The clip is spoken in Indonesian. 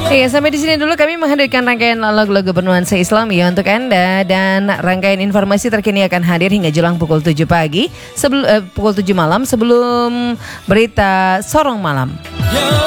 Iya, sampai di sini dulu kami menghadirkan rangkaian lagu-lagu bernuansa Islam ya untuk Anda, dan rangkaian informasi terkini akan hadir hingga jelang pukul 7 pagi, pukul 7 malam sebelum berita Sorong Malam.